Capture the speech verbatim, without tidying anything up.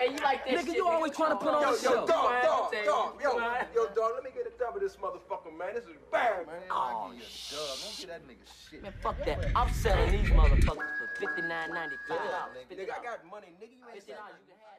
Hey, you like that Nigga, shit, you always trying to put on Yo, a yo, show. dog, dog, Man, dog, yo, man. yo, dog, let me get a dub of this motherfucker, man. This is bad, man. Oh, I'll give you a shit. dub. Don't get that nigga shit. Man, fuck that. I'm selling these motherfuckers for fifty-nine ninety-five. Nigga, I got money, nigga. You ain't fifty dollars you can have.